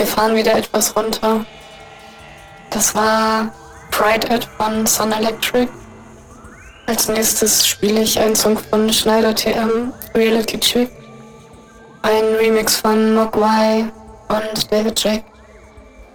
Wir fahren wieder etwas runter. Das war Pride It von Sun Electric. Als nächstes spiele ich einen Song von Schneider TM, Reality Chick. Ein Remix von Mogwai und David Jack.